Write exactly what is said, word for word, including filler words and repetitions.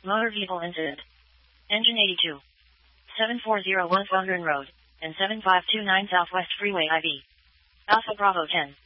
Motor vehicle incident. Engine eighty-two. seven four zero one Fondren Road, and seven five two nine Southwest Freeway I B. Alpha Bravo ten.